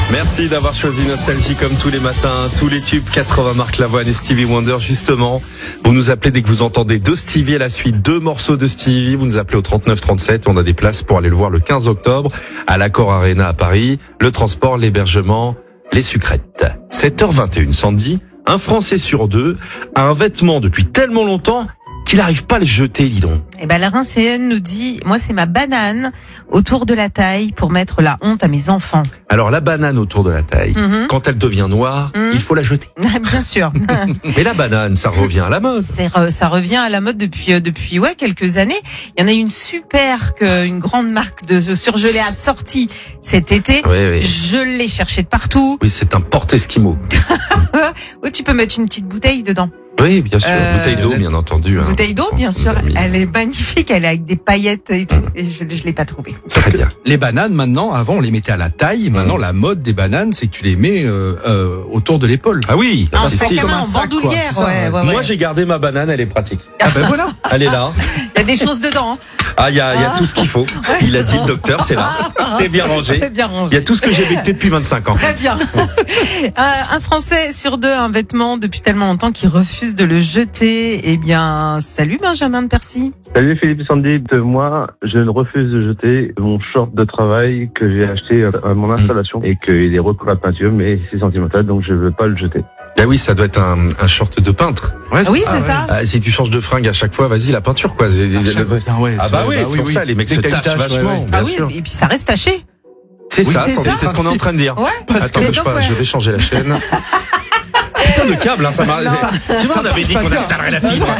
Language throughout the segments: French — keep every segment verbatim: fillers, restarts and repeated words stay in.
Merci d'avoir choisi Nostalgie comme tous les matins, tous les tubes quatre-vingts Marc Lavoine et Stevie Wonder. Justement, vous nous appelez dès que vous entendez deux Stevie à la suite, deux morceaux de Stevie. Vous nous appelez au trente-neuf trente-sept. On a des places pour aller le voir le quinze octobre à l'Accor Arena à Paris. Le transport, l'hébergement, les sucrètes. sept heures vingt et une, Sandy. Un Français sur deux a un vêtement depuis tellement longtemps qu'il n'arrive pas à le jeter, dis donc. Eh ben, la Rincéenne nous dit, moi, c'est ma banane autour de la taille pour mettre la honte à mes enfants. Alors, la banane autour de la taille, Mm-hmm. quand elle devient noire, Mm. il faut la jeter. Bien sûr. Mais la banane, ça revient à la mode. C'est re- ça revient à la mode depuis euh, depuis ouais quelques années. Il y en a une super que une grande marque de surgelé a sorti cet été. Oui, oui. Je l'ai cherché de partout. Oui, c'est un porte-esquimau. Oui, tu peux mettre une petite bouteille dedans. Oui, bien sûr. Euh, Bouteille d'eau, bien entendu. hein. Bouteille d'eau, bien On sûr. nous a mis. Elle est magnifique. Elle est avec des paillettes et tout. Et je je l'ai pas trouvée. Très bien. Les bananes, maintenant, avant, on les mettait à la taille. Maintenant, la mode des bananes, c'est que tu les mets euh, euh, autour de l'épaule. Ah oui, En ça, c'est sac stylé. à main, un en sac, quoi, bandoulière. c'est ça, Ouais, ouais. ouais, ouais. Moi, j'ai gardé ma banane, elle est pratique. Ah ben voilà. Elle est là. Il y a des choses dedans. hein. Ah, il y a, il y a tout ce qu'il faut. Il a dit le docteur, c'est là. C'est bien rangé. C'est bien Il y rangé. a tout ce que j'ai becté depuis vingt-cinq ans. Très bien. Un un Français sur deux a un vêtement depuis tellement longtemps qu'il refuse de le jeter. Eh bien, salut Benjamin de Percy. Salut Philippe et Sandy, de moi, je ne refuse de jeter mon short de travail que j'ai acheté à mon installation et qu'il est recouvert de peinture, mais c'est sentimental, donc je ne veux pas le jeter. Ah oui, ça doit être un, un short de peintre. Ouais, Ah oui, c'est ouais. ça. Ah, si tu changes de fringue à chaque fois, vas-y, la peinture, quoi. C'est- Ah, chaque- putain, ouais, Ah c'est- bah oui, c'est pour ça, les mecs Dès se que t'as une tachent tache, ouais, vachement. ouais. Bien Ah oui, sûr. et puis ça reste taché. C'est Oui, ça, c'est Sandy, ça. c'est ce qu'on est en train de dire. Ouais. Attends, Mais bouge donc, pas, ouais. je vais changer la chaîne. Putain de câble, hein, ça m'a... Tu vois, on avait dit qu'on installerait la fibre.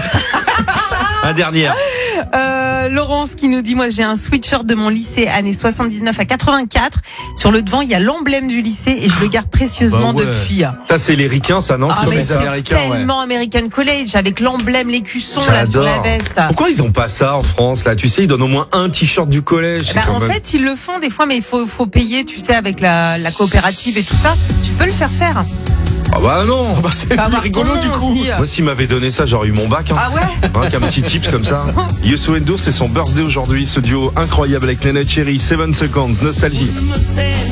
Un dernier. Euh, Laurence qui nous dit, moi j'ai un sweatshirt de mon lycée années soixante-dix-neuf à quatre-vingt-quatre. Sur le devant, il y a l'emblème du lycée et je le garde précieusement Bah ouais. depuis. Ça, c'est les ricains, ça, non? Ah, qui mais font les c'est ça Américains, ouais. tellement American College avec l'emblème, l'écusson là sur la J'adore. veste. Pourquoi ils ont pas ça en France, là? Tu sais, ils donnent au moins un t-shirt du collège. Eh c'est ben, quand en même- fait, ils le font des fois, mais il faut, faut payer, tu sais, avec la, la coopérative et tout ça. Tu peux le faire faire. Ah bah non! Bah, c'est Pas avoir rigolo ton nom du coup. aussi. Moi, s'il m'avait donné ça, j'aurais eu mon bac, hein. Ah ouais? Hein, qu'un petit tips comme ça. Youssou N'Dour, c'est son birthday aujourd'hui. Ce duo incroyable avec Neneh Cherry, Seven Seconds, Nostalgie.